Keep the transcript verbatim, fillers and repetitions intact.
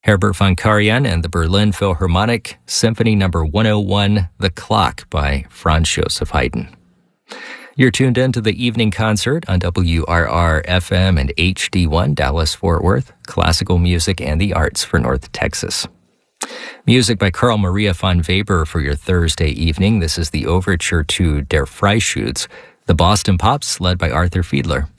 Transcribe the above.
Herbert von Karajan and the Berlin Philharmonic, Symphony Number one oh one, The Clock by Franz Joseph Haydn. You're tuned in to the evening concert on W R R F M and H D one Dallas-Fort Worth, classical music and the arts for North Texas. Music by Carl Maria von Weber for your Thursday evening. This is the overture to Der Freischütz, the Boston Pops led by Arthur Fiedler.